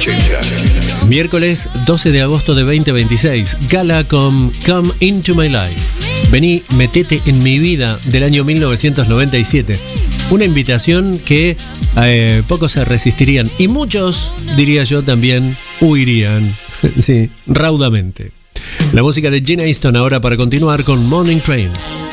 Miércoles 12 de agosto de 2026, gala con Come Into My Life. Vení, metete en mi vida, del año 1997. Una invitación que pocos se resistirían y muchos, diría yo también, huirían. Sí, raudamente. La música de Gene Aston ahora para continuar con Morning Train.